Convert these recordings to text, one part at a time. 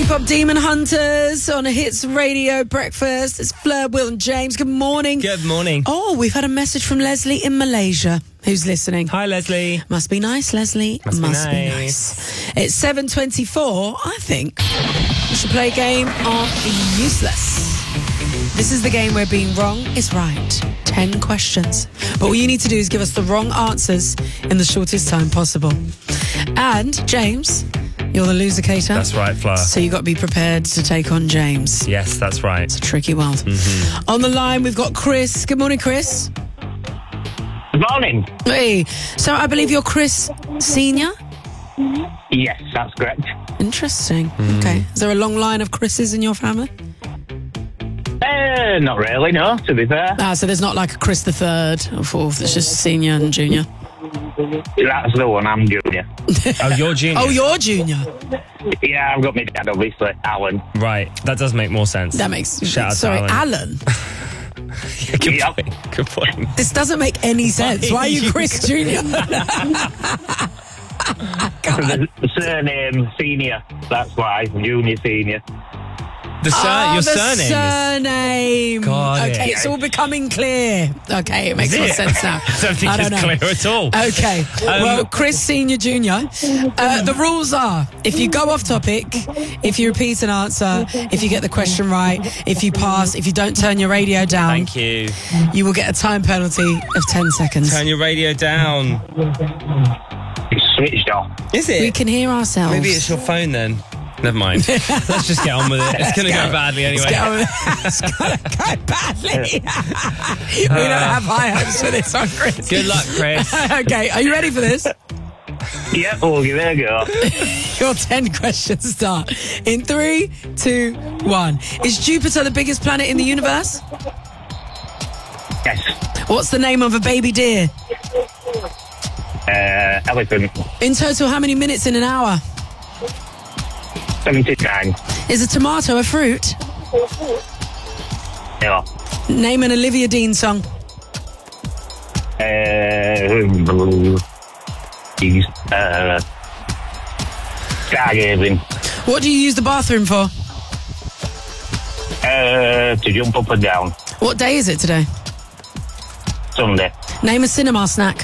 K-pop Demon Hunters on a Hits Radio Breakfast. It's Fleur, Will and James. Good morning. Good morning. Oh, we've had a message from Leslie in Malaysia who's listening. Hi, Leslie. Must be nice, Leslie. Must be nice. It's 7:24. I think we should play a game of Useless. This is the game where being wrong is right. 10 questions. But all you need to do is give us the wrong answers in the shortest time possible. And, James, you're the loser-cator. That's right, Fleur. So you've got to be prepared to take on James. Yes, that's right. It's a tricky world. Mm-hmm. On the line, we've got Chris. Good morning, Chris. Good morning. Hey. So I believe you're Chris Senior? Yes, that's correct. Interesting. Okay. Is there a long line of Chris's in your family? Not really, no, to be fair. So there's not like a Chris the Third or Fourth. It's just Senior and Junior. That's the one, I'm junior. Oh, you're junior? Oh, you're Junior. Yeah, I've got my dad, obviously, Alan. Right, that does make more sense. That makes... Shout out Sorry, to Alan. Good Yep. point. Good point. This doesn't make any sense. Why are you Chris Junior? The surname, senior. That's why, junior, senior. Your surname is... Surname. Got it. Okay, it's all becoming clear. Okay, it makes more sense now. I don't think it's clear at all. Okay. Well, Chris Senior Junior. The rules are, if you go off topic, if you repeat an answer, if you get the question right, if you pass, if you don't turn your radio down, Thank you. you will get a time penalty of 10 seconds. Turn your radio down. It's switched off. Is it? We can hear ourselves. Maybe it's your phone then. Never mind. Let's just get on with it. It's going to go badly anyway. Let's get on with it. It's going to go badly. We don't have high hopes for this one, Chris. Good luck, Chris. Okay, are you ready for this? Yeah, we'll give it a go. Your 10 questions start in 3, 2, 1. Is Jupiter the biggest planet in the universe? Yes. What's the name of a baby deer? Elephant. In total, how many minutes in an hour? 79. Is a tomato a fruit? Yeah. Name an Olivia Dean song. Stargazing. What do you use the bathroom for? To jump up and down. What day is it today? Sunday. Name a cinema snack.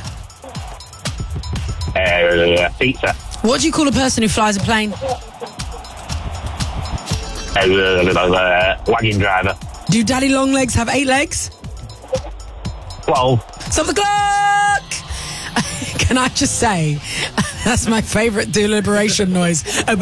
Pizza. What do you call a person who flies a plane? Wagon driver. Do daddy long legs have 8 legs? 12. Stop the clock! Can I just say, that's my favourite deliberation noise.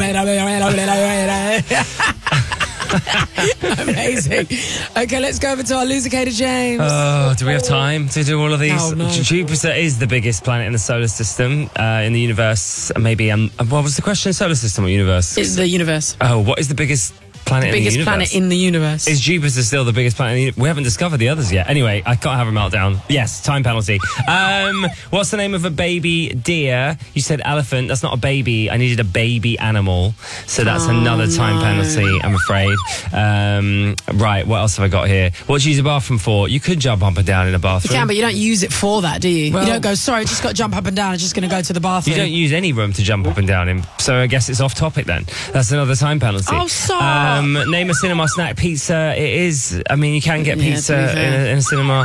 Amazing. Okay, let's go over to our loser-cator, James. Oh, do we have time to do all of these? Oh, no. Jupiter is the biggest planet in the solar system, in the universe. Maybe, what was the question? Solar system or universe? It's the universe. Oh, what is the biggest planet in the universe? Biggest planet in the universe. Is Jupiter still the biggest planet in the universe? We haven't discovered the others yet. Anyway, I can't have a meltdown. Yes, time penalty. What's the name of a baby deer? You said elephant. That's not a baby. I needed a baby animal. So that's another time penalty, I'm afraid. Right, what else have I got here? What do you use a bathroom for? You could jump up and down in a bathroom. You can, but you don't use it for that, do you? Well, you don't go, sorry, I just got to jump up and down. I'm just going to go to the bathroom. You don't use any room to jump up and down in. So I guess it's off topic then. That's another time penalty. Oh, stop. Name a cinema snack. Pizza. It is. I mean, you can get pizza in a cinema.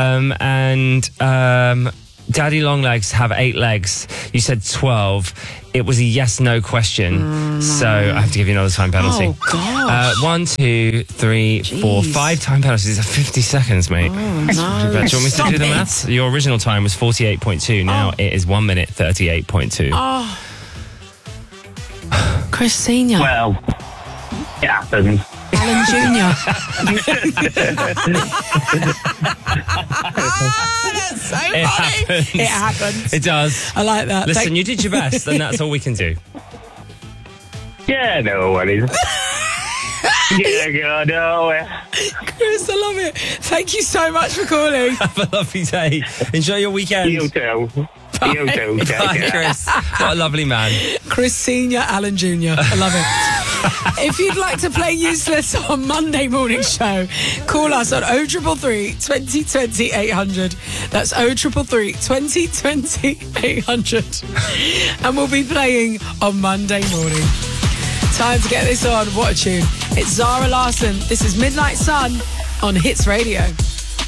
Daddy Longlegs have 8 legs. You said 12. It was a yes/no question, so I have to give you another time penalty. Oh, gosh. 1, 2, 3, 4, 5 time penalties. 50 seconds, mate. Oh, no. Do you want me to Stop do the it. maths? Your original time was 48.2. Now it is 1 minute 38.2. Oh. Chris Senior. Well, it happens. Alan Junior. That's so funny. happens. It happens. It does. I like that. Listen, you did your best, and that's all we can do. Yeah, no worries. Yeah, go, no. Chris, I love it. Thank you so much for calling. Have a lovely day. Enjoy your weekend. You too. You too. Bye, Chris. What a lovely man. Chris Senior, Alan Junior. I love it. If you'd like to play Useless on Monday morning show, call us on 0333 2020 800. That's 0333 2020 800. And we'll be playing on Monday morning. Time to get this on. What a tune. It's Zara Larsson. This is Midnight Sun on Hits Radio.